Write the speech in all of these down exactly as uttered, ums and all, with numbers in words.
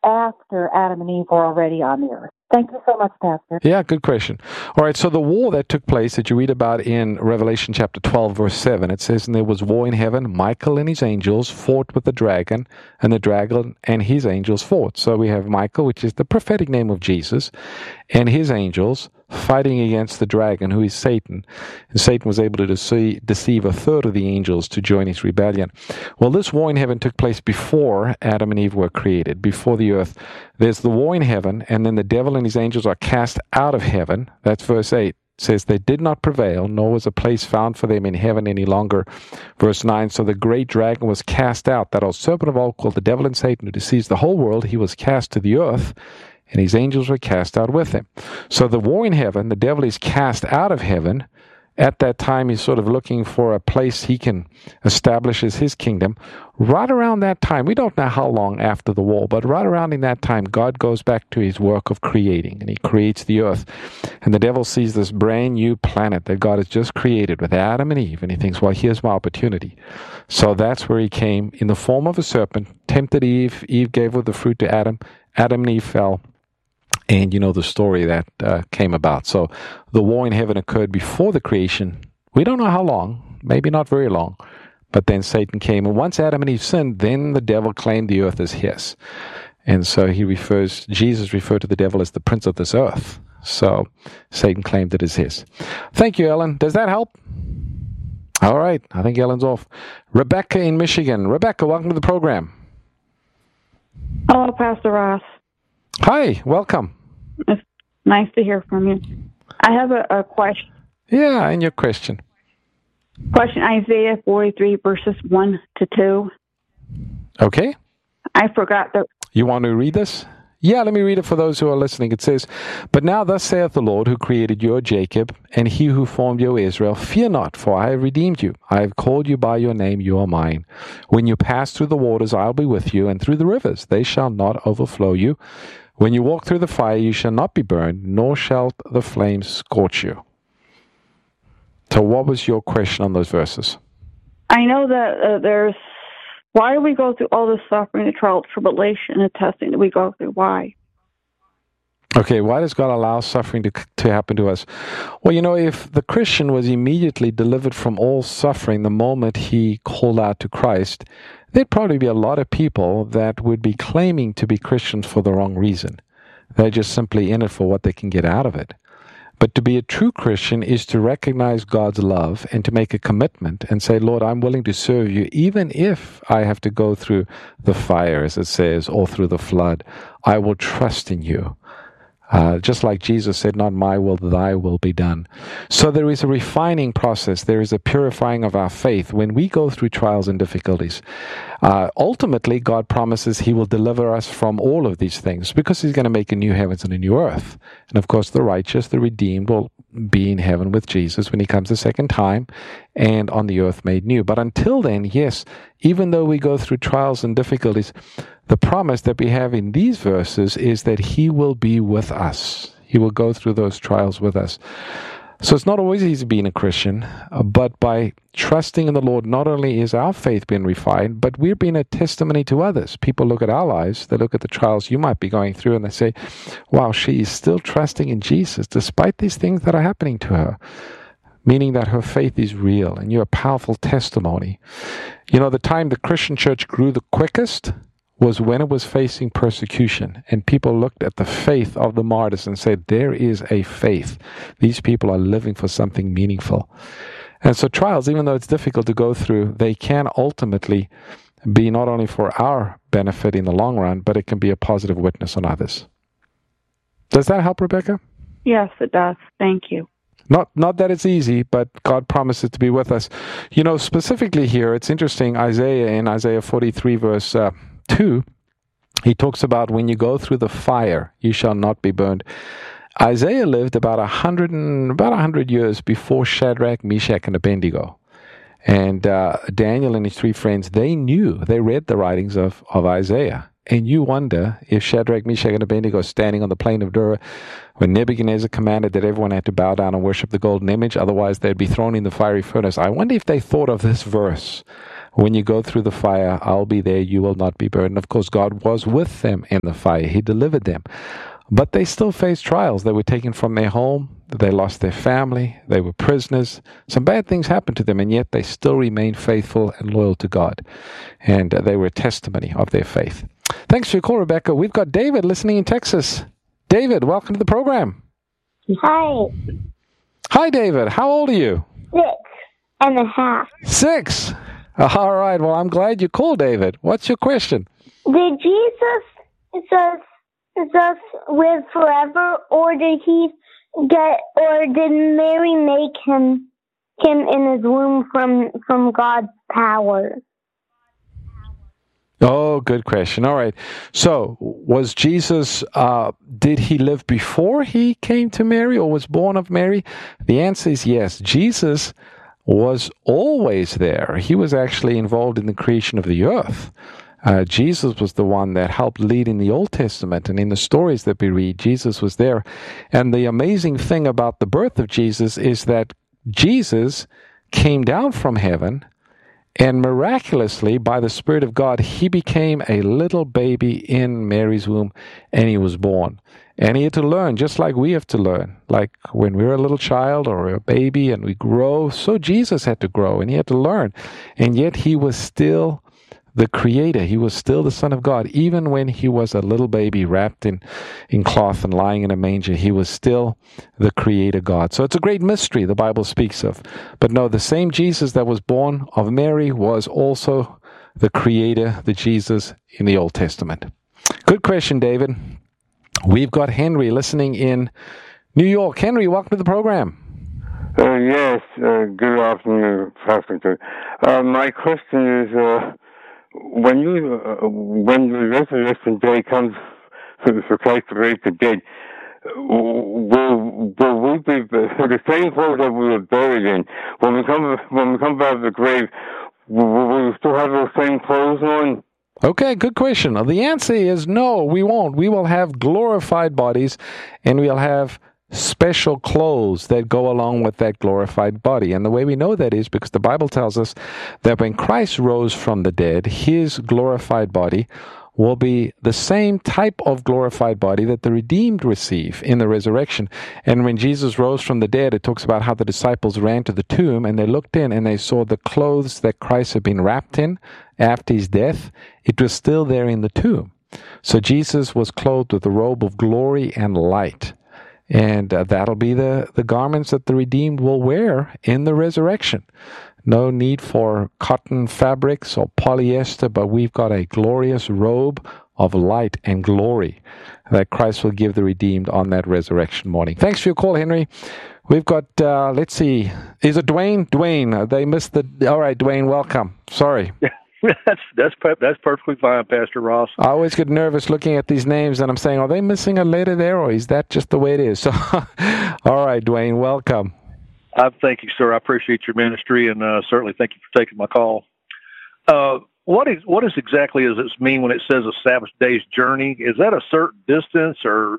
after Adam and Eve were already on the earth? Thank you so much, Pastor. Yeah, good question. All right, so the war that took place that you read about in Revelation chapter twelve, verse seven, it says, "And there was war in heaven. Michael and his angels fought with the dragon, and the dragon and his angels fought." So we have Michael, which is the prophetic name of Jesus, and his angels fighting against the dragon, who is Satan. And Satan was able to deceive, deceive a third of the angels to join his rebellion. Well, this war in heaven took place before Adam and Eve were created, before the earth. There's the war in heaven, and then the devil and his angels are cast out of heaven. That's verse eight. It says, "They did not prevail, nor was a place found for them in heaven any longer." Verse nine, "So the great dragon was cast out, that old serpent of old called the devil and Satan, who deceives the whole world. He was cast to the earth, and his angels were cast out with him." So the war in heaven, the devil is cast out of heaven. At that time, he's sort of looking for a place he can establish as his kingdom. Right around that time, we don't know how long after the war, but right around in that time, God goes back to his work of creating, and he creates the earth. And the devil sees this brand new planet that God has just created with Adam and Eve, and he thinks, well, here's my opportunity. So that's where he came in the form of a serpent, tempted Eve. Eve gave of the fruit to Adam. Adam and Eve fell. And you know the story that uh, came about. So the war in heaven occurred before the creation. We don't know how long, maybe not very long. But then Satan came. And once Adam and Eve sinned, then the devil claimed the earth as his. And so he refers, Jesus referred to the devil as the prince of this earth. So Satan claimed it as his. Thank you, Ellen. Does that help? All right. I think Ellen's off. Rebecca in Michigan. Rebecca, welcome to the program. Hello, Pastor Ross. Hi, welcome. It's nice to hear from you. I have a, a question. Yeah, and your question. Question, Isaiah forty-three, verses one to two. Okay. I forgot the... You want to read this? Yeah, let me read it for those who are listening. It says, "But now thus saith the Lord, who created you, O Jacob, and he who formed you, O Israel, fear not, for I have redeemed you. I have called you by your name, you are mine. When you pass through the waters, I'll be with you, and through the rivers, they shall not overflow you. When you walk through the fire, you shall not be burned, nor shall the flames scorch you." So what was your question on those verses? I know that uh, there's... Why do we go through all this suffering, the trial, tribulation, and testing that we go through? Why? Okay, why does God allow suffering to to happen to us? Well, you know, if the Christian was immediately delivered from all suffering the moment he called out to Christ, there'd probably be a lot of people that would be claiming to be Christians for the wrong reason. They're just simply in it for what they can get out of it. But to be a true Christian is to recognize God's love and to make a commitment and say, Lord, I'm willing to serve you, even if I have to go through the fire, as it says, or through the flood. I will trust in you. Uh, just like Jesus said, not my will, thy will be done. So there is a refining process. There is a purifying of our faith when we go through trials and difficulties. Uh, ultimately, God promises he will deliver us from all of these things because he's going to make a new heavens and a new earth. And of course, the righteous, the redeemed will be in heaven with Jesus when he comes the second time and on the earth made new. But until then, yes, even though we go through trials and difficulties, the promise that we have in these verses is that he will be with us. He will go through those trials with us. So it's not always easy being a Christian, uh, but by trusting in the Lord, not only is our faith being refined, but we're being a testimony to others. People look at our lives, they look at the trials you might be going through, and they say, wow, she is still trusting in Jesus despite these things that are happening to her. Meaning that her faith is real, and you're a powerful testimony. You know, the time the Christian church grew the quickest was when it was facing persecution, and people looked at the faith of the martyrs and said, there is a faith. These people are living for something meaningful. And so trials, even though it's difficult to go through, they can ultimately be not only for our benefit in the long run, but it can be a positive witness on others. Does that help, Rebecca? Yes, it does. Thank you. Not not that it's easy, but God promises to be with us. You know, specifically here, it's interesting, Isaiah, in Isaiah forty-three, verse uh, two, he talks about when you go through the fire, you shall not be burned. Isaiah lived about a hundred and about a hundred years before Shadrach, Meshach, and Abednego. And uh, Daniel and his three friends, they knew, they read the writings of, of Isaiah. And you wonder if Shadrach, Meshach, and Abednego standing on the plain of Dura when Nebuchadnezzar commanded that everyone had to bow down and worship the golden image, otherwise they'd be thrown in the fiery furnace. I wonder if they thought of this verse when you go through the fire, I'll be there, you will not be burned. Of course, God was with them in the fire. He delivered them. But they still faced trials. They were taken from their home. They lost their family. They were prisoners. Some bad things happened to them, and yet they still remained faithful and loyal to God. And uh, they were a testimony of their faith. Thanks for your call, Rebecca. We've got David listening in Texas. David, welcome to the program. Hi. Hi, David. How old are you? Six and a half. Six. All right. Well, I'm glad you called, David. What's your question? Did Jesus just, just live forever, or did he get, or did Mary make him him in his womb from from God's power? Oh, good question. All right. So, was Jesus, uh, did he live before he came to Mary or was born of Mary? The answer is yes. Jesus was always there. He was actually involved in the creation of the earth. Uh, Jesus was the one that helped lead in the Old Testament, and in the stories that we read, Jesus was there. And the amazing thing about the birth of Jesus is that Jesus came down from heaven, and miraculously, by the Spirit of God, he became a little baby in Mary's womb, and he was born. And he had to learn, just like we have to learn. Like when we're a little child or a baby and we grow, so Jesus had to grow, and he had to learn. And yet he was still the Creator. He was still the Son of God. Even when he was a little baby wrapped in, in cloth and lying in a manger, he was still the Creator God. So it's a great mystery the Bible speaks of. But no, the same Jesus that was born of Mary was also the Creator, the Jesus in the Old Testament. Good question, David. We've got Henry listening in New York. Henry, welcome to the program. Uh, yes, uh, good afternoon, Pastor. Uh, my question is, uh, when you, uh, when the resurrection day comes for, for Christ to raise the dead, will, will we be the same clothes that we were buried in? When we come, when we come out of the grave, will, will we still have those same clothes on? Okay, good question. The answer is no, we won't. We will have glorified bodies, and we'll have special clothes that go along with that glorified body. And the way we know that is because the Bible tells us that when Christ rose from the dead, his glorified body will be the same type of glorified body that the redeemed receive in the resurrection. And when Jesus rose from the dead, it talks about how the disciples ran to the tomb and they looked in and they saw the clothes that Christ had been wrapped in after his death. It was still there in the tomb. So Jesus was clothed with a robe of glory and light. And uh, that'll be the, the garments that the redeemed will wear in the resurrection. No need for cotton fabrics or polyester, but we've got a glorious robe of light and glory that Christ will give the redeemed on that resurrection morning. Thanks for your call, Henry. We've got, uh, let's see, is it Dwayne? Dwayne, uh, they missed the, all right, Dwayne, welcome. Sorry. That's that's that's perfectly fine, Pastor Ross. I always get nervous looking at these names, and I'm saying, are they missing a letter there, or is that just the way it is? So, all right, Dwayne, welcome. I thank you, sir. I appreciate your ministry, and uh, certainly thank you for taking my call. Uh, what is what is exactly does it mean when it says a Sabbath day's journey? Is that a certain distance, or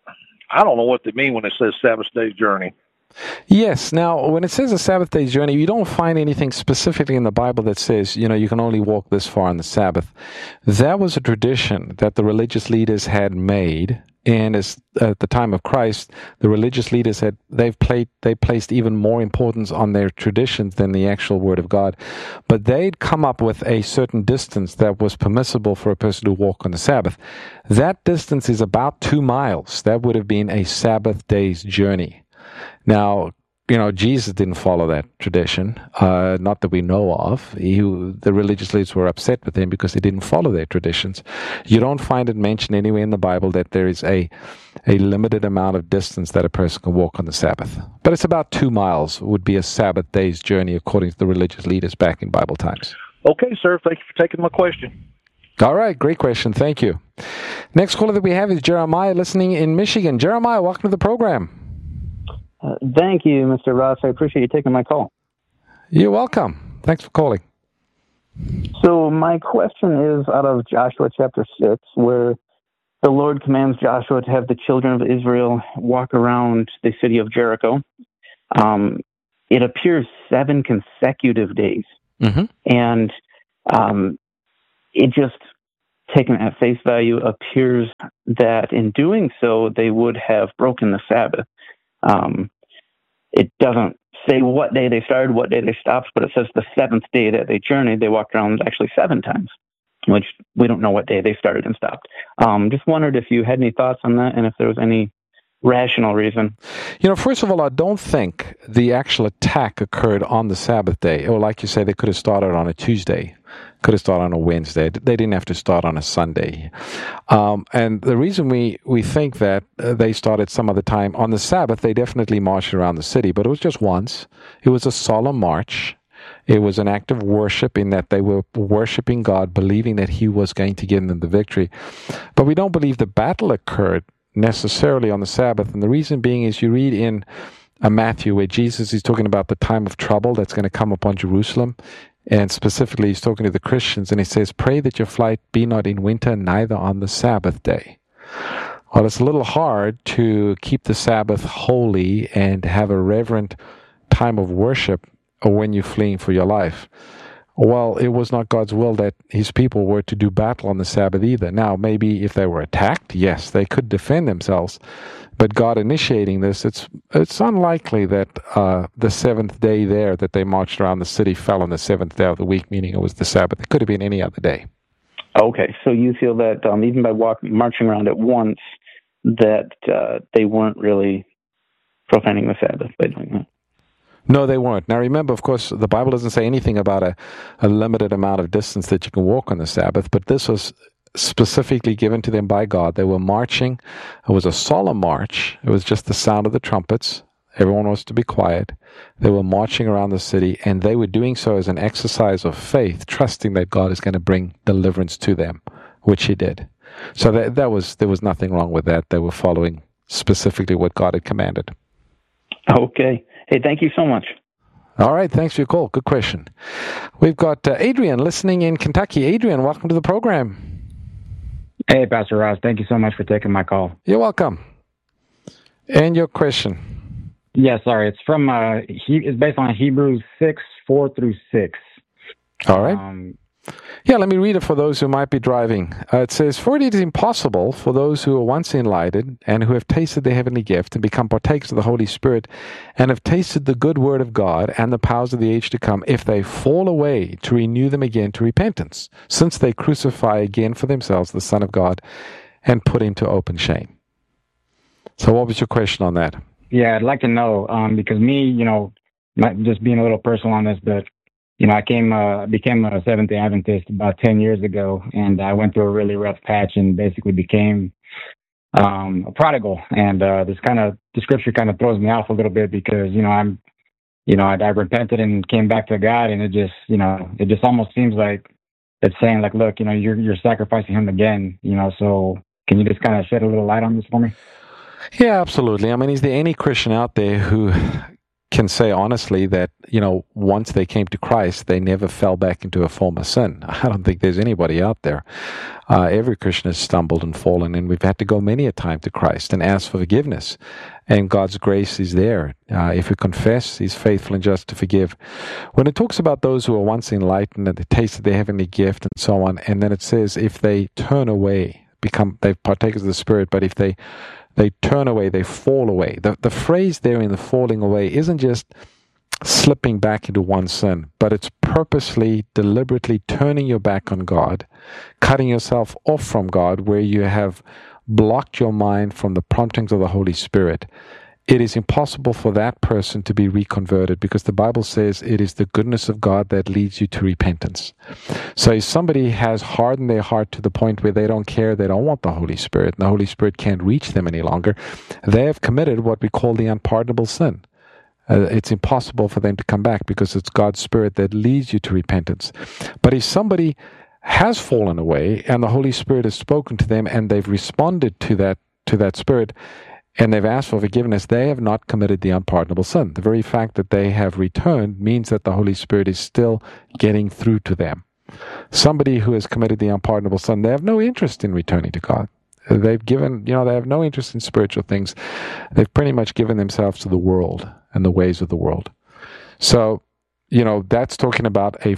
I don't know what they mean when it says Sabbath day's journey? Yes. Now, when it says a Sabbath day's journey, you don't find anything specifically in the Bible that says, you know, you can only walk this far on the Sabbath. That was a tradition that the religious leaders had made. And as, at the time of Christ, the religious leaders had, they've played, they placed even more importance on their traditions than the actual Word of God. But they'd come up with a certain distance that was permissible for a person to walk on the Sabbath. That distance is about two miles. That would have been a Sabbath day's journey. Now, you know, Jesus didn't follow that tradition, uh, not that we know of. He, the religious leaders were upset with him because he didn't follow their traditions. You don't find it mentioned anywhere in the Bible that there is a, a limited amount of distance that a person can walk on the Sabbath. But it's about two miles would be a Sabbath day's journey according to the religious leaders back in Bible times. Okay, sir. Thank you for taking my question. All right. Great question. Thank you. Next caller that we have is Jeremiah listening in Michigan. Jeremiah, welcome to the program. Uh, thank you, Mister Ross. I appreciate you taking my call. You're welcome. Thanks for calling. So my question is out of Joshua chapter six, where the Lord commands Joshua to have the children of Israel walk around the city of Jericho. Um, it appears seven consecutive days. Mm-hmm. And Um, it just, taken at face value, appears that in doing so, they would have broken the Sabbath. Um, it doesn't say what day they started, what day they stopped, but it says the seventh day that they journeyed, they walked around actually seven times, which we don't know what day they started and stopped. Um, just wondered if you had any thoughts on that and if there was any rational reason. You know, first of all, I don't think the actual attack occurred on the Sabbath day. Or like you say, they could have started on a Tuesday, could have started on a Wednesday. They didn't have to start on a Sunday. Um, and the reason we, we think that uh, they started some other time on the Sabbath, they definitely marched around the city, but it was just once. It was a solemn march. It was an act of worship in that they were worshiping God, believing that He was going to give them the victory. But we don't believe the battle occurred necessarily on the Sabbath. And the reason being is you read in uh, Matthew where Jesus is talking about the time of trouble that's going to come upon Jerusalem. And specifically, he's talking to the Christians, and he says, pray that your flight be not in winter, neither on the Sabbath day. Well, it's a little hard to keep the Sabbath holy and have a reverent time of worship when you're fleeing for your life. Well, it was not God's will that His people were to do battle on the Sabbath either. Now, maybe if they were attacked, yes, they could defend themselves. But God initiating this, it's it's unlikely that uh, the seventh day there that they marched around the city fell on the seventh day of the week, meaning it was the Sabbath. It could have been any other day. Okay, so you feel that um, even by walking, marching around at once, that uh, they weren't really profaning the Sabbath by doing that? No, they weren't. Now remember, of course, the Bible doesn't say anything about a, a limited amount of distance that you can walk on the Sabbath, but this was specifically given to them by God. They were marching. It was a solemn march. It was just the sound of the trumpets. Everyone was to be quiet. They were marching around the city, and they were doing so as an exercise of faith, trusting that God is going to bring deliverance to them, which He did. So that, that was there was nothing wrong with that. They were following specifically what God had commanded. Okay. Hey, thank you so much. All right. Thanks for your call. Good question. We've got uh, Adrian listening in Kentucky. Adrian, welcome to the program. Hey, Pastor Ross. Thank you so much for taking my call. You're welcome. And your question? Yeah, sorry. It's from, uh, he, it's based on Hebrews six, four through six. All right. Um, Yeah, let me read it for those who might be driving. Uh, it says, for it is impossible for those who are once enlightened and who have tasted the heavenly gift and become partakers of the Holy Spirit and have tasted the good word of God and the powers of the age to come, if they fall away, to renew them again to repentance, since they crucify again for themselves the Son of God and put Him to open shame. So what was your question on that? Yeah, I'd like to know, um, because me, you know, not just being a little personal on this, but You know, I came, uh, became a Seventh-day Adventist about ten years ago, and I went through a really rough patch and basically became um, a prodigal. And uh, this kind of, the scripture kind of throws me off a little bit because, you know, I'm, you know, I, I repented and came back to God, and it just, you know, it just almost seems like it's saying, like, look, you know, you're you're sacrificing Him again, you know, so can you just kind of shed a little light on this for me? Yeah, absolutely. I mean, is there any Christian out there who can say honestly that, you know, once they came to Christ, they never fell back into a form of sin? I don't think there's anybody out there. Uh, every Christian has stumbled and fallen, and we've had to go many a time to Christ and ask for forgiveness. And God's grace is there. Uh, if we confess, He's faithful and just to forgive. When it talks about those who are once enlightened and they tasted their heavenly gift and so on, and then it says if they turn away, become they partakers of the Spirit, but if they They turn away, they fall away. The the phrase there in the falling away isn't just slipping back into one sin, but it's purposely, deliberately turning your back on God, cutting yourself off from God, where you have blocked your mind from the promptings of the Holy Spirit. It is impossible for that person to be reconverted because the Bible says it is the goodness of God that leads you to repentance. So if somebody has hardened their heart to the point where they don't care, they don't want the Holy Spirit, and the Holy Spirit can't reach them any longer, they have committed what we call the unpardonable sin. Uh, it's impossible for them to come back because it's God's Spirit that leads you to repentance. But if somebody has fallen away and the Holy Spirit has spoken to them and they've responded to that to that Spirit, and they've asked for forgiveness, they have not committed the unpardonable sin. The very fact that they have returned means that the Holy Spirit is still getting through to them. Somebody who has committed the unpardonable sin, they have no interest in returning to God. They've given, you know, they have no interest in spiritual things. They've pretty much given themselves to the world and the ways of the world. So, you know, that's talking about a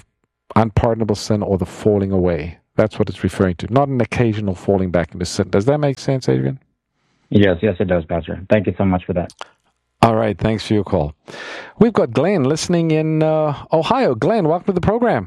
unpardonable sin or the falling away. That's what it's referring to, not an occasional falling back into sin. Does that make sense, Adrian? Yes, yes, it does, Pastor. Thank you so much for that. All right, thanks for your call. We've got Glenn listening in uh, Ohio. Glenn, welcome to the program.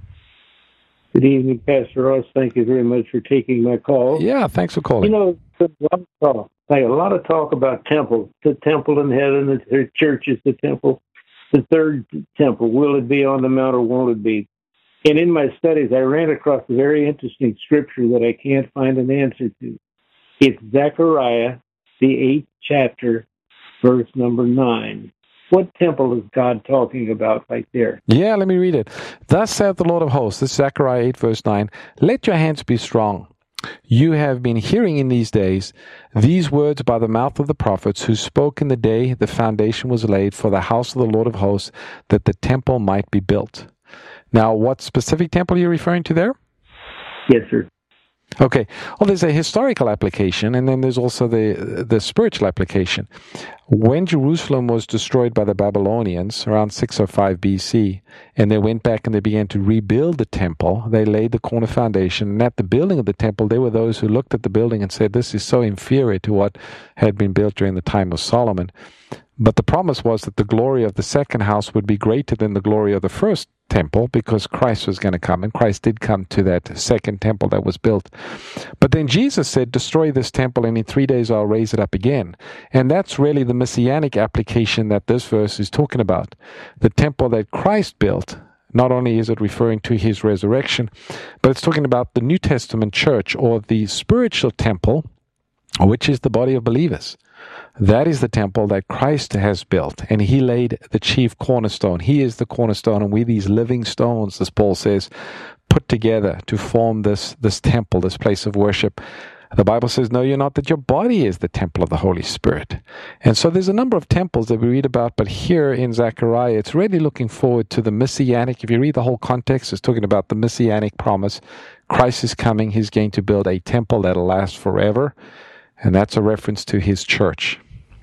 Good evening, Pastor Ross. Thank you very much for taking my call. Yeah, thanks for calling. You know, there's a lot of talk, like a lot of talk about temple, the temple in heaven, the church is the temple, the third temple. Will it be on the mount or won't it be? And in my studies, I ran across a very interesting scripture that I can't find an answer to. It's Zechariah, the eighth chapter, verse number nine. What temple is God talking about right there? Yeah, let me read it. Thus saith the Lord of hosts, this is Zechariah eight, verse nine, let your hands be strong. You have been hearing in these days these words by the mouth of the prophets who spoke in the day the foundation was laid for the house of the Lord of hosts, that the temple might be built. Now, what specific temple are you referring to there? Yes, sir. Okay. Well, there's a historical application, and then there's also the the spiritual application. When Jerusalem was destroyed by the Babylonians around six oh five B C, and they went back and they began to rebuild the temple, they laid the corner foundation. And at the building of the temple, there were those who looked at the building and said, this is so inferior to what had been built during the time of Solomon. But the promise was that the glory of the second house would be greater than the glory of the first temple, because Christ was going to come, and Christ did come to that second temple that was built. But then Jesus said, destroy this temple, and in three days I'll raise it up again. And that's really the messianic application that this verse is talking about. The temple that Christ built, not only is it referring to his resurrection, but it's talking about the New Testament church, or the spiritual temple, which is the body of believers. That is the temple that Christ has built, and he laid the chief cornerstone. He is the cornerstone, and we these living stones, as Paul says, put together to form this, this temple, this place of worship. The Bible says, know you not that your body is the temple of the Holy Spirit. And so there's a number of temples that we read about, but here in Zechariah, it's really looking forward to the messianic. If you read the whole context, it's talking about the messianic promise. Christ is coming. He's going to build a temple that'll last forever. And that's a reference to his church.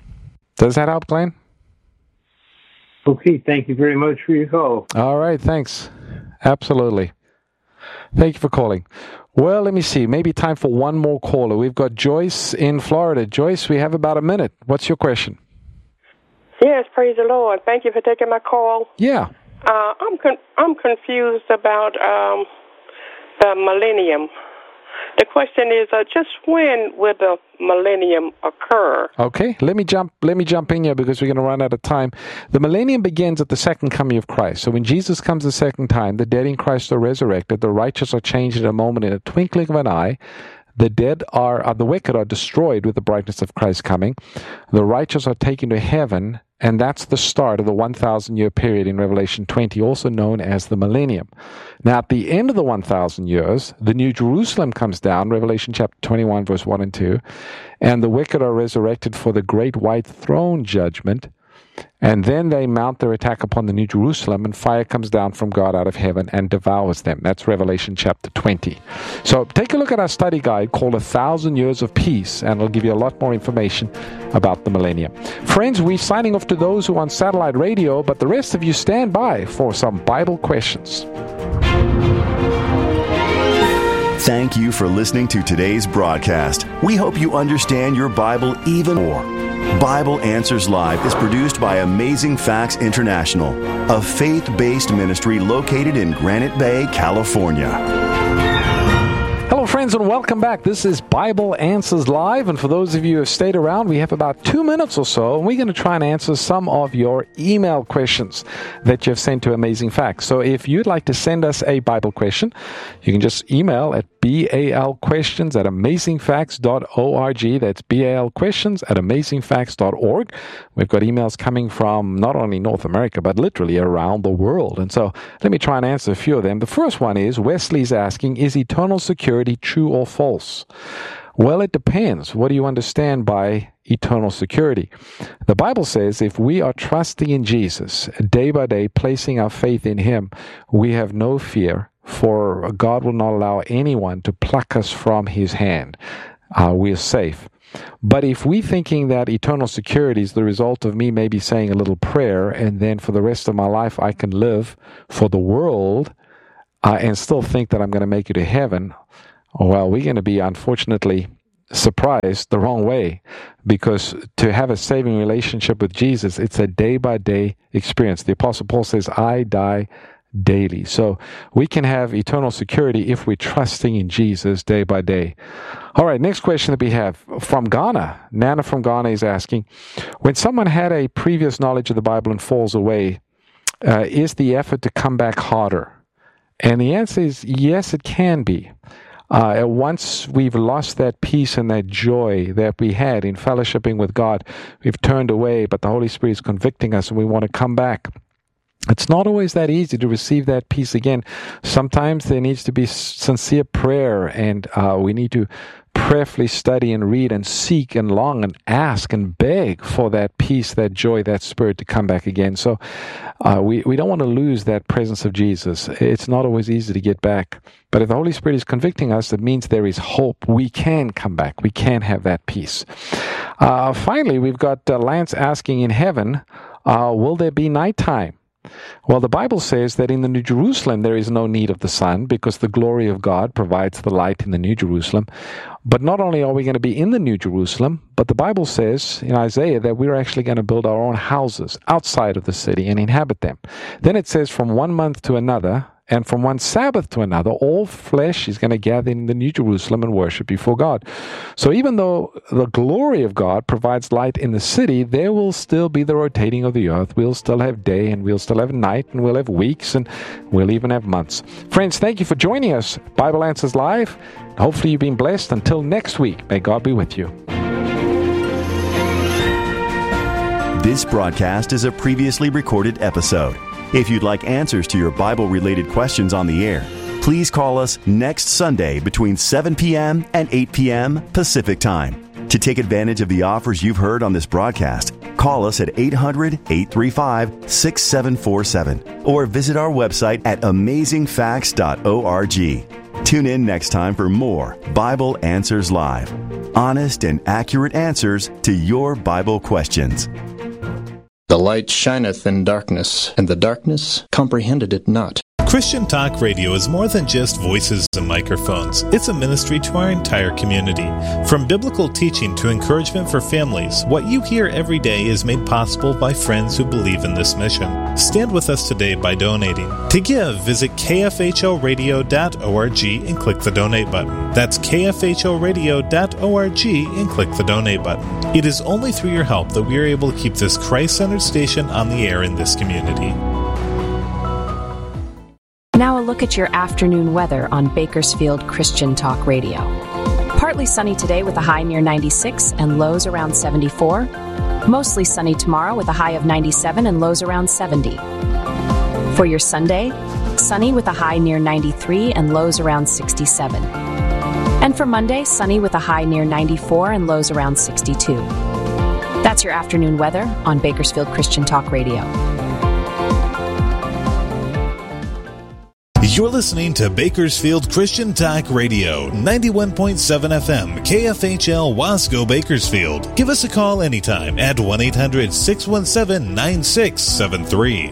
Does that help, Glenn? Okay, thank you very much for your call. All right, thanks. Absolutely. Thank you for calling. Well, let me see. Maybe time for one more caller. We've got Joyce in Florida. Joyce, we have about a minute. What's your question? Yes, praise the Lord. Thank you for taking my call. Yeah. Uh, I'm con- I'm confused about um, the millennium. The question is, uh, just when will the millennium occur? Okay, let me jump. Let me jump in here because we're going to run out of time. The millennium begins at the second coming of Christ. So when Jesus comes the second time, the dead in Christ are resurrected. The righteous are changed in a moment, in a twinkling of an eye. The dead are, are the wicked are destroyed with the brightness of Christ coming. The righteous are taken to heaven, and that's the start of the one thousand year period in Revelation twenty, also known as the millennium. Now, at the end of the one thousand years, the New Jerusalem comes down, Revelation chapter twenty-one, verse one and two, and the wicked are resurrected for the great white throne judgment. And then they mount their attack upon the New Jerusalem, and fire comes down from God out of heaven and devours them. That's Revelation chapter twenty. So take a look at our study guide called A Thousand Years of Peace, and it'll give you a lot more information about the millennium. Friends, we're signing off to those who are on satellite radio, but the rest of you stand by for some Bible questions. Thank you for listening to today's broadcast. We hope you understand your Bible even more. Bible Answers Live is produced by Amazing Facts International, a faith-based ministry located in Granite Bay, California. Hello, friends, and welcome back. This is Bible Answers Live, and for those of you who have stayed around, we have about two minutes or so, and we're going to try and answer some of your email questions that you've sent to Amazing Facts. So if you'd like to send us a Bible question, you can just email at balquestions at amazingfacts dot org. That's balquestions at amazingfacts dot org. We've got emails coming from not only North America, but literally around the world. And so let me try and answer a few of them. The first one is, Wesley's asking, is eternal security true or false? Well, it depends. What do you understand by eternal security? The Bible says if we are trusting in Jesus, day by day, placing our faith in Him, we have no fear, for God will not allow anyone to pluck us from His hand. Uh, we are safe. But if we're thinking that eternal security is the result of me maybe saying a little prayer, and then for the rest of my life I can live for the world, uh, and still think that I'm going to make you to heaven, well, we're going to be, unfortunately, surprised the wrong way, because to have a saving relationship with Jesus, it's a day-by-day experience. The Apostle Paul says, I die daily. So we can have eternal security if we're trusting in Jesus day by day. All right, next question that we have from Ghana. Nana from Ghana is asking, when someone had a previous knowledge of the Bible and falls away, uh, is the effort to come back harder? And the answer is yes, it can be. Uh, once we've lost that peace and that joy that we had in fellowshipping with God, we've turned away, but the Holy Spirit is convicting us and we want to come back. It's not always that easy to receive that peace again. Sometimes there needs to be sincere prayer, and uh, we need to prayerfully study and read and seek and long and ask and beg for that peace, that joy, that spirit to come back again. So uh, we, we don't want to lose that presence of Jesus. It's not always easy to get back. But if the Holy Spirit is convicting us, it means there is hope. We can come back. We can have that peace. Uh, finally, we've got uh, Lance asking, in heaven, uh, will there be nighttime? Well, the Bible says that in the New Jerusalem there is no need of the sun, because the glory of God provides the light in the New Jerusalem. But not only are we going to be in the New Jerusalem, but the Bible says in Isaiah that we're actually going to build our own houses outside of the city and inhabit them. Then it says from one month to another, and from one Sabbath to another, all flesh is going to gather in the New Jerusalem and worship before God. So even though the glory of God provides light in the city, there will still be the rotating of the earth. We'll still have day, and we'll still have night, and we'll have weeks, and we'll even have months. Friends, thank you for joining us. Bible Answers Live. Hopefully you've been blessed. Until next week, may God be with you. This broadcast is a previously recorded episode. If you'd like answers to your Bible-related questions on the air, please call us next Sunday between seven p.m. and eight p.m. Pacific Time. To take advantage of the offers you've heard on this broadcast, call us at eight hundred, eight three five, six seven four seven or visit our website at amazing facts dot org. Tune in next time for more Bible Answers Live. Honest and accurate answers to your Bible questions. The light shineth in darkness, and the darkness comprehended it not. Christian Talk Radio is more than just voices and microphones. It's a ministry to our entire community. From biblical teaching to encouragement for families, what you hear every day is made possible by friends who believe in this mission. Stand with us today by donating. To give, visit k f h o radio dot org and click the donate button. That's k f h o radio dot org and click the donate button. It is only through your help that we are able to keep this Christ-centered station on the air in this community. Now a look at your afternoon weather on Bakersfield Christian Talk Radio. Partly sunny today with a high near ninety-six and lows around seventy-four. Mostly sunny tomorrow with a high of ninety-seven and lows around seventy. For your Sunday, sunny with a high near ninety-three and lows around sixty-seven. And for Monday, sunny with a high near ninety-four and lows around sixty-two. That's your afternoon weather on Bakersfield Christian Talk Radio. You're listening to Bakersfield Christian Talk Radio, ninety-one point seven F M, K F H L Wasco, Bakersfield. Give us a call anytime at one eight hundred, six one seven, nine six seven three.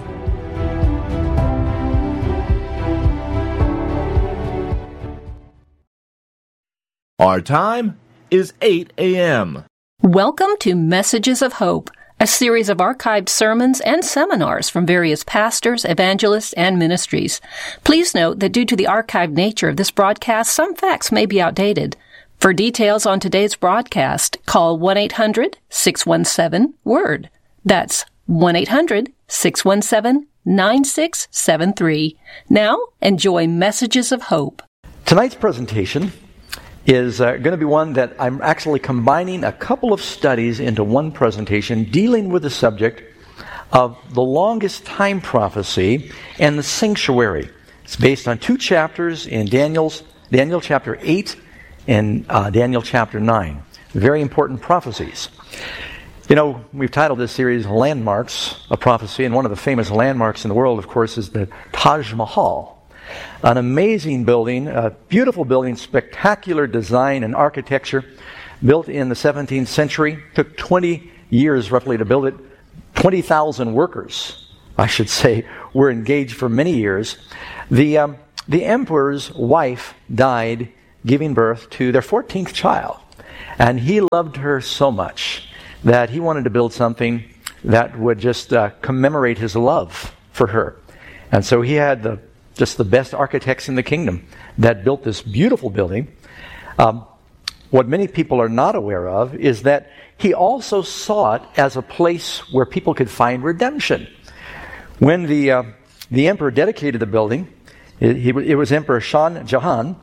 Our time is eight a.m. Welcome to Messages of Hope, a series of archived sermons and seminars from various pastors, evangelists, and ministries. Please note that due to the archived nature of this broadcast, some facts may be outdated. For details on today's broadcast, call one eight hundred, six one seven, WORD. That's one eight hundred, six one seven, nine six seven three. Now, enjoy Messages of Hope. Tonight's presentation is uh, going to be one that I'm actually combining a couple of studies into one presentation dealing with the subject of the longest time prophecy and the sanctuary. It's based on two chapters in Daniel's Daniel chapter eight and uh, Daniel chapter nine. Very important prophecies. You know, we've titled this series Landmarks of Prophecy, and one of the famous landmarks in the world, of course, is the Taj Mahal. An amazing building, a beautiful building, spectacular design and architecture, built in the seventeenth century. Took twenty years roughly to build it. twenty thousand workers, I should say, were engaged for many years. The um, the emperor's wife died giving birth to their fourteenth child. And he loved her so much that he wanted to build something that would just uh, commemorate his love for her. And so he had the, just the best architects in the kingdom that built this beautiful building. Um, what many people are not aware of is that he also saw it as a place where people could find redemption. When the uh, the emperor dedicated the building, it, he, it was Emperor Shah Jahan.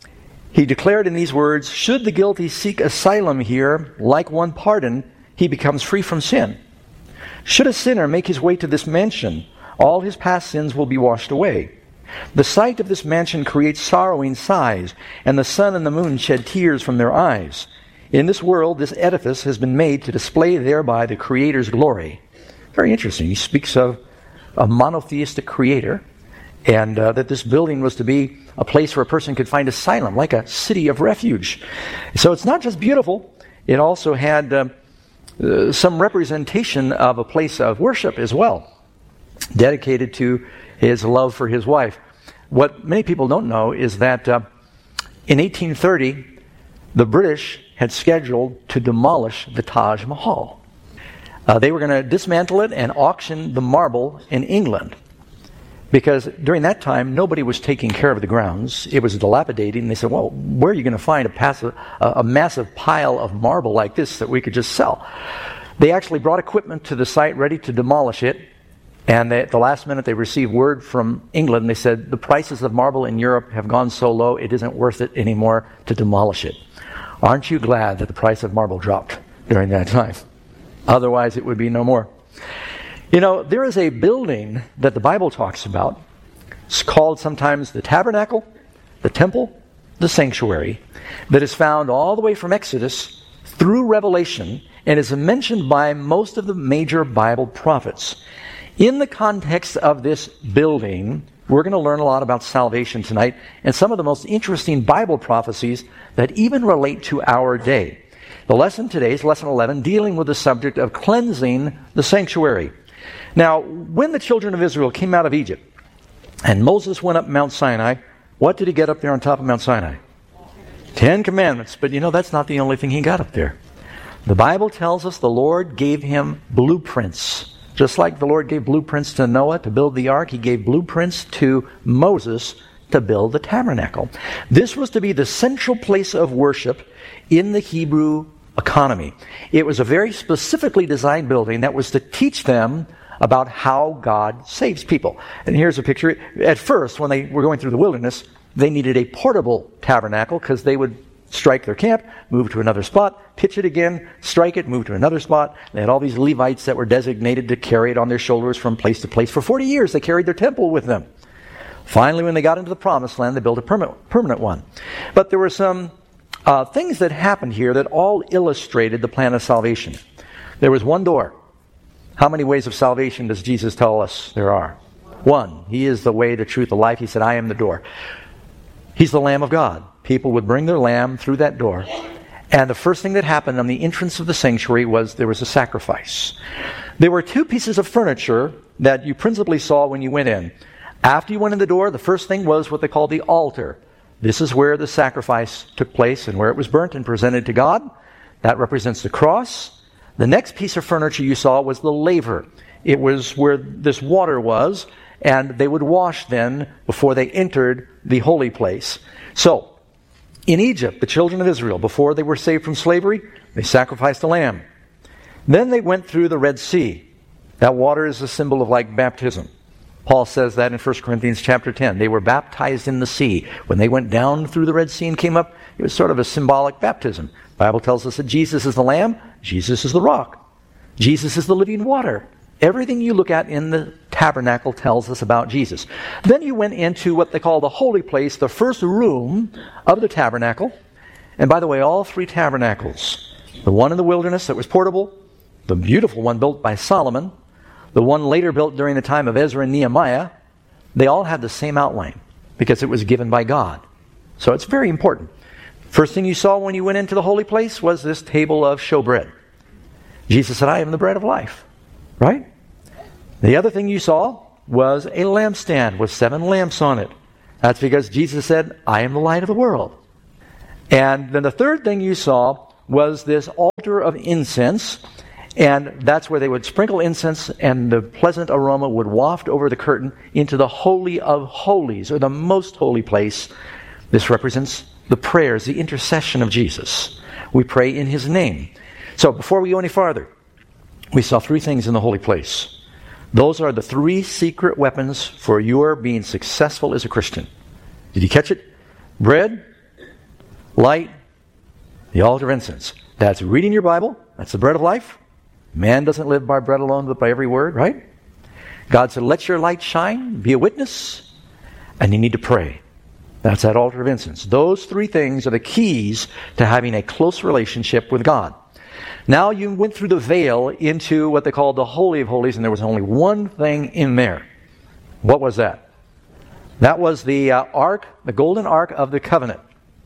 He declared in these words, "Should the guilty seek asylum here, like one pardoned, he becomes free from sin. Should a sinner make his way to this mansion, all his past sins will be washed away. The sight of this mansion creates sorrowing sighs, and the sun and the moon shed tears from their eyes. In this world, this edifice has been made to display thereby the Creator's glory." Very interesting. He speaks of a monotheistic Creator, and uh, that this building was to be a place where a person could find asylum, like a city of refuge. So it's not just beautiful, it also had uh, uh, some representation of a place of worship as well, dedicated to his love for his wife. What many people don't know is that uh, in eighteen thirty, the British had scheduled to demolish the Taj Mahal. Uh, they were going to dismantle it and auction the marble in England, because during that time, nobody was taking care of the grounds. It was dilapidating. And they said, well, where are you going to find a, passive, a, a massive pile of marble like this that we could just sell? They actually brought equipment to the site ready to demolish it. And they, at the last minute, they received word from England. And they said, the prices of marble in Europe have gone so low, it isn't worth it anymore to demolish it. Aren't you glad that the price of marble dropped during that time? Otherwise, it would be no more. You know, there is a building that the Bible talks about. It's called sometimes the tabernacle, the temple, the sanctuary, that is found all the way from Exodus through Revelation and is mentioned by most of the major Bible prophets. In the context of this building, we're going to learn a lot about salvation tonight and some of the most interesting Bible prophecies that even relate to our day. The lesson today is lesson eleven, dealing with the subject of cleansing the sanctuary. Now, when the children of Israel came out of Egypt and Moses went up Mount Sinai, what did he get up there on top of Mount Sinai? Ten Commandments. But you know, that's not the only thing he got up there. The Bible tells us the Lord gave him blueprints. Just like the Lord gave blueprints to Noah to build the ark, he gave blueprints to Moses to build the tabernacle. This was to be the central place of worship in the Hebrew economy. It was a very specifically designed building that was to teach them about how God saves people. And here's a picture. At first, when they were going through the wilderness, they needed a portable tabernacle because they would strike their camp, move to another spot, pitch it again, strike it, move to another spot. They had all these Levites that were designated to carry it on their shoulders from place to place. For forty years, they carried their temple with them. Finally, when they got into the Promised Land, they built a permanent, permanent one. But there were some uh, things that happened here that all illustrated the plan of salvation. There was one door. How many ways of salvation does Jesus tell us there are? One. He is the way, the truth, the life. He said, I am the door. He's the Lamb of God. People would bring their lamb through that door. And the first thing that happened on the entrance of the sanctuary was there was a sacrifice. There were two pieces of furniture that you principally saw when you went in. After you went in the door, the first thing was what they call the altar. This is where the sacrifice took place and where it was burnt and presented to God. That represents the cross. The next piece of furniture you saw was the laver. It was where this water was, and they would wash then before they entered the holy place. So, in Egypt, the children of Israel, before they were saved from slavery, they sacrificed a lamb. Then they went through the Red Sea. That water is a symbol of like baptism. Paul says that in First Corinthians chapter ten. They were baptized in the sea. When they went down through the Red Sea and came up, it was sort of a symbolic baptism. The Bible tells us that Jesus is the Lamb, Jesus is the rock, Jesus is the living water. Everything you look at in the tabernacle tells us about Jesus. Then you went into what they call the holy place, the first room of the tabernacle. And by the way, all three tabernacles, the one in the wilderness that was portable, the beautiful one built by Solomon, the one later built during the time of Ezra and Nehemiah, they all had the same outline because it was given by God. So it's very important. First thing you saw when you went into the holy place was this table of showbread. Jesus said, I am the bread of life. Right? The other thing you saw was a lampstand with seven lamps on it. That's because Jesus said, I am the light of the world. And then the third thing you saw was this altar of incense, and that's where they would sprinkle incense, and the pleasant aroma would waft over the curtain into the Holy of Holies, or the most holy place. This represents the prayers, the intercession of Jesus. We pray in His name. So before we go any farther, we saw three things in the holy place. Those are the three secret weapons for your being successful as a Christian. Did you catch it? Bread, light, the altar of incense. That's reading your Bible. That's the bread of life. Man doesn't live by bread alone, but by every word, right? God said, let your light shine, be a witness, and you need to pray. That's that altar of incense. Those three things are the keys to having a close relationship with God. Now you went through the veil into what they call the Holy of Holies, and there was only one thing in there. What was that? That was the uh, ark, the golden ark of the covenant.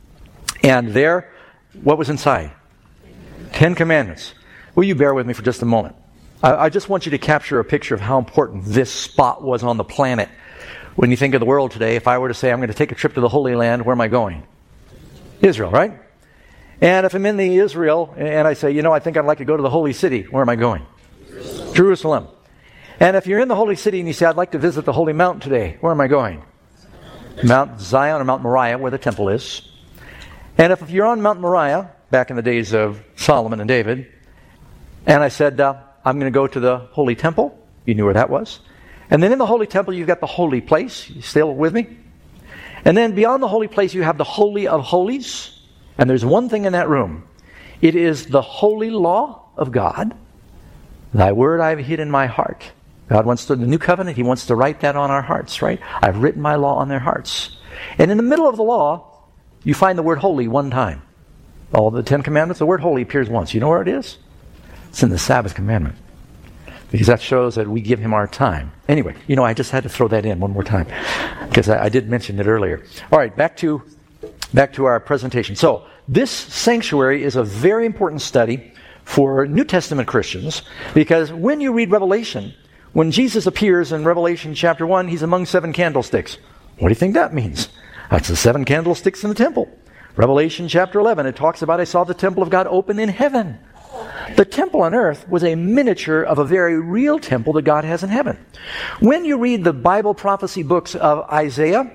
And there, what was inside? Ten Commandments. Will you bear with me for just a moment? I, I just want you to capture a picture of how important this spot was on the planet. When you think of the world today, if I were to say I'm going to take a trip to the Holy Land, where am I going? Israel, right? And if I'm in the Israel and I say, you know, I think I'd like to go to the Holy City, where am I going? Jerusalem. Jerusalem. And if you're in the Holy City and you say, I'd like to visit the Holy Mountain today, where am I going? Mount Zion or Mount Moriah, where the temple is. And if you're on Mount Moriah, back in the days of Solomon and David, and I said, uh, I'm going to go to the Holy Temple, you knew where that was. And then in the Holy Temple, you've got the Holy Place. You still with me? And then beyond the Holy Place, you have the Holy of Holies. And there's one thing in that room. It is the holy law of God. Thy word I have hid in my heart. God wants to, the new covenant, He wants to write that on our hearts, right? I've written my law on their hearts. And in the middle of the law, you find the word holy one time. All the Ten Commandments, the word holy appears once. You know where it is? It's in the Sabbath commandment. Because that shows that we give Him our time. Anyway, you know, I just had to throw that in one more time. Because I, I did mention it earlier. All right, back to back to our presentation. So, this sanctuary is a very important study for New Testament Christians. Because when you read Revelation, when Jesus appears in Revelation chapter one, He's among seven candlesticks. What do you think that means? That's the seven candlesticks in the temple. Revelation chapter eleven, it talks about, I saw the temple of God open in heaven. The temple on earth was a miniature of a very real temple that God has in heaven. When you read the Bible prophecy books of Isaiah,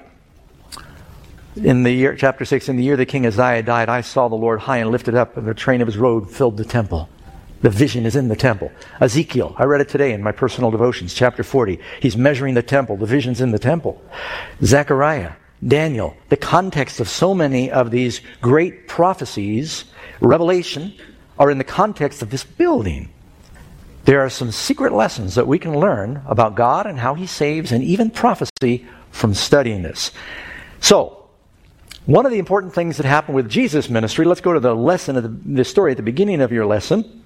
in the year, chapter six, in the year the king Uzziah died, I saw the Lord high and lifted up, and the train of His robe filled the temple. The vision is in the temple. Ezekiel, I read it today in my personal devotions, chapter forty. He's measuring the temple. The vision's in the temple. Zechariah, Daniel, the context of so many of these great prophecies, Revelation, are in the context of this building. There are some secret lessons that we can learn about God and how He saves, and even prophecy, from studying this. So, one of the important things that happened with Jesus' ministry, let's go to the lesson of the, the story at the beginning of your lesson,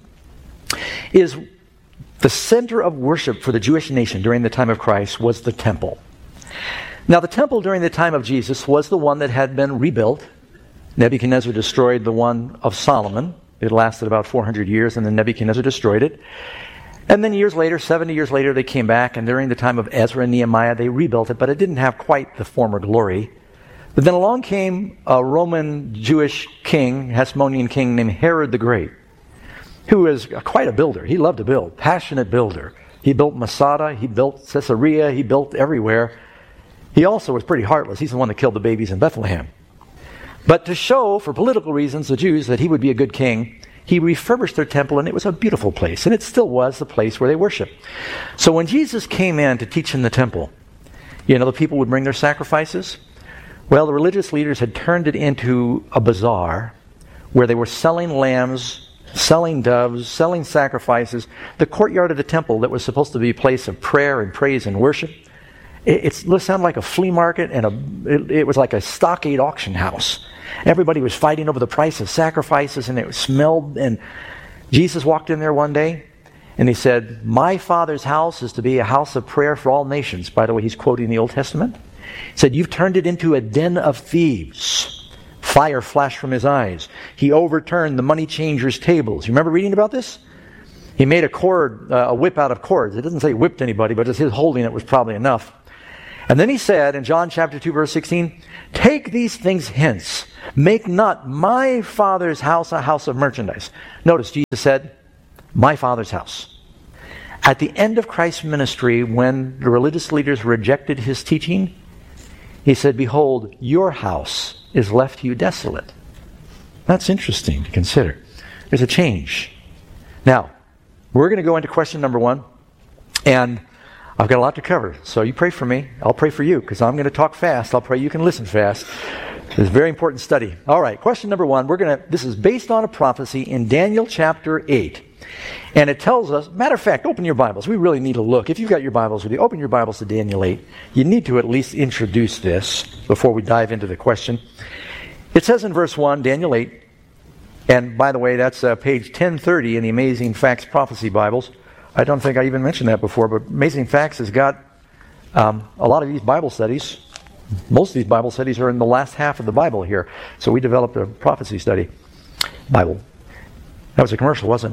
is the center of worship for the Jewish nation during the time of Christ was the temple. Now, the temple during the time of Jesus was the one that had been rebuilt. Nebuchadnezzar destroyed the one of Solomon. It lasted about four hundred years, and then Nebuchadnezzar destroyed it. And then years later, seventy years later, they came back, and during the time of Ezra and Nehemiah, they rebuilt it, but it didn't have quite the former glory. But then along came a Roman Jewish king, Hasmonean king, named Herod the Great, who was quite a builder. He loved to build, passionate builder. He built Masada, he built Caesarea, he built everywhere. He also was pretty heartless. He's the one that killed the babies in Bethlehem. But to show, for political reasons, the Jews that he would be a good king, he refurbished their temple, and it was a beautiful place. And it still was the place where they worshiped. So when Jesus came in to teach in the temple, you know, the people would bring their sacrifices. Well, the religious leaders had turned it into a bazaar where they were selling lambs, selling doves, selling sacrifices. The courtyard of the temple that was supposed to be a place of prayer and praise and worship, it, it sounded like a flea market, and a, it, it was like a stockade auction house. Everybody was fighting over the price of sacrifices, and it smelled. And Jesus walked in there one day, and He said, my Father's house is to be a house of prayer for all nations. By the way, He's quoting the Old Testament. He said, you've turned it into a den of thieves. Fire flashed from His eyes. He overturned the money changers' tables. You remember reading about this? He made a cord, uh, a whip out of cords. It doesn't say He whipped anybody, but just His holding it was probably enough. And then he said in John chapter two, verse sixteen, take these things hence. Make not my Father's house a house of merchandise. Notice Jesus said, my Father's house. At the end of Christ's ministry, when the religious leaders rejected his teaching, he said, behold, your house is left to you desolate. That's interesting to consider. There's a change. Now, we're going to go into question number one, and I've got a lot to cover, so you pray for me. I'll pray for you, because I'm going to talk fast. I'll pray you can listen fast. It's a very important study. All right, question number one. We're going to. This is based on a prophecy in Daniel chapter eight. And it tells us, matter of fact, open your Bibles. We really need to look. If you've got your Bibles with you, open your Bibles to Daniel eight. You need to at least introduce this before we dive into the question. It says in verse one, Daniel eight, and by the way, that's uh, page ten thirty in the Amazing Facts Prophecy Bibles. I don't think I even mentioned that before, but Amazing Facts has got um, a lot of these Bible studies. Most of these Bible studies are in the last half of the Bible here. So we developed a prophecy study Bible. That was a commercial, wasn't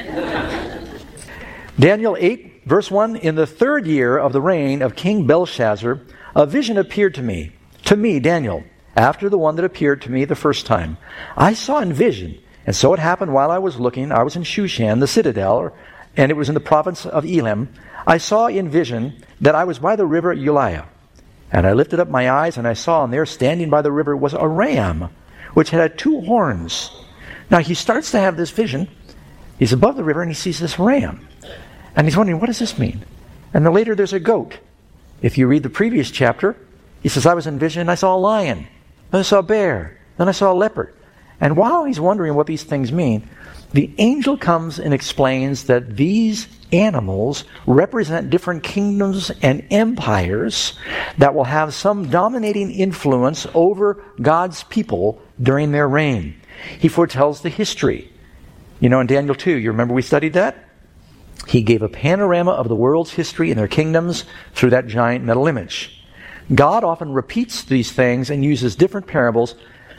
it? Daniel eight, verse one, in the third year of the reign of King Belshazzar, a vision appeared to me, to me, Daniel, after the one that appeared to me the first time. I saw in vision, and so it happened while I was looking, I was in Shushan, the citadel, and it was in the province of Elam. I saw in vision that I was by the river Ulai. And I lifted up my eyes, and I saw, and there standing by the river was a ram, which had two horns. Now he starts to have this vision. He's above the river, and he sees this ram. And he's wondering, what does this mean? And then later there's a goat. If you read the previous chapter, he says, I was in vision, I saw a lion. Then I saw a bear. Then I saw a leopard. And while he's wondering what these things mean, the angel comes and explains that these animals represent different kingdoms and empires that will have some dominating influence over God's people during their reign. He foretells the history. You know, in Daniel two, you remember we studied that? He gave a panorama of the world's history and their kingdoms through that giant metal image. God often repeats these things and uses different parables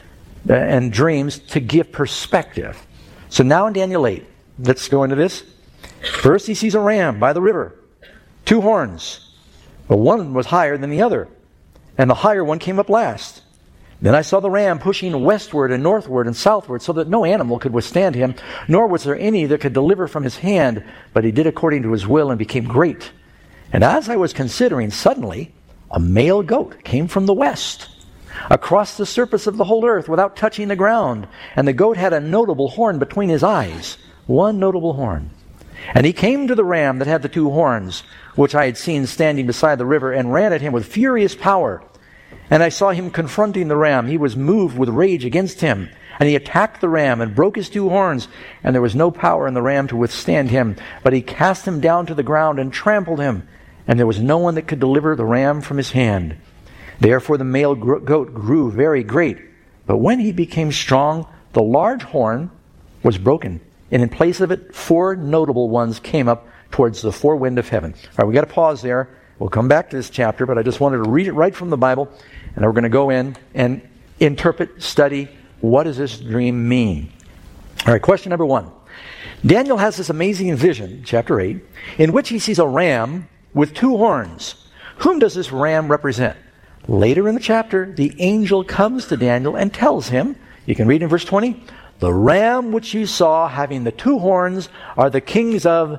and dreams to give perspective. So now in Daniel eight, let's go into this. First he sees a ram by the river, two horns, but one was higher than the other, and the higher one came up last. Then I saw the ram pushing westward and northward and southward, so that no animal could withstand him, nor was there any that could deliver from his hand, but he did according to his will and became great. And as I was considering, suddenly a male goat came from the west, across the surface of the whole earth without touching the ground, and the goat had a notable horn between his eyes, one notable horn. And he came to the ram that had the two horns, which I had seen standing beside the river, and ran at him with furious power. And I saw him confronting the ram. He was moved with rage against him. And he attacked the ram and broke his two horns. And there was no power in the ram to withstand him. But he cast him down to the ground and trampled him. And there was no one that could deliver the ram from his hand. Therefore the male goat grew very great. But when he became strong, the large horn was broken. And in place of it, four notable ones came up towards the four wind of heaven. All right, we got to pause there. We'll come back to this chapter, but I just wanted to read it right from the Bible, and we're going to go in and interpret, study, what does this dream mean? All right, question number one. Daniel has this amazing vision, chapter eight, in which he sees a ram with two horns. Whom does this ram represent? Later in the chapter, the angel comes to Daniel and tells him, you can read in verse twenty, the ram which you saw having the two horns are the kings of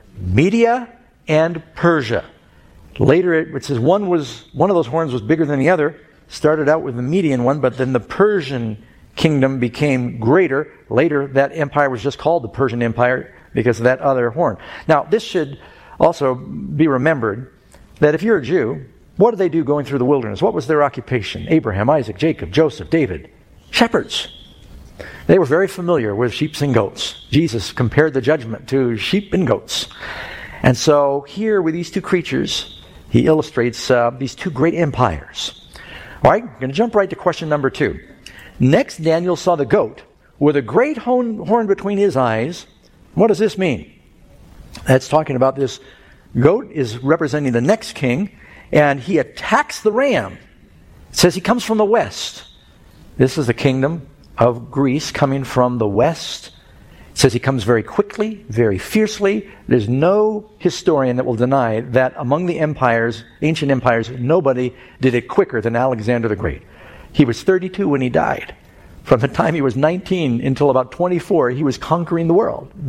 Media and Persia. Later it says one was one of those horns was bigger than the other. Started out with the Median one, but then the Persian kingdom became greater. Later that empire was just called the Persian Empire because of that other horn. Now this should also be remembered that if you're a Jew, what did they do going through the wilderness? What was their occupation? Abraham, Isaac, Jacob, Joseph, David. Shepherds. They were very familiar with sheep and goats. Jesus compared the judgment to sheep and goats. And so here with these two creatures, he illustrates uh, these two great empires. All right, I'm going to jump right to question number two. Next, Daniel saw the goat with a great horn between his eyes. What does this mean? That's talking about this goat is representing the next king, and he attacks the ram. It says he comes from the west. This is the kingdom of Greece coming from the west. It says he comes very quickly, very fiercely. There's no historian that will deny that among the empires, ancient empires, nobody did it quicker than Alexander the Great. He was thirty-two when he died. From the time he was nineteen until about twenty-four, he was conquering the world.